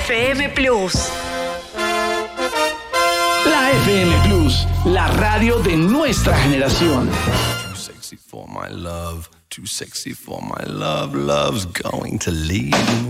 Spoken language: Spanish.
FM Plus. La FM Plus, la radio de nuestra generación. Too sexy for my love, too sexy for my love, love's going to leave me.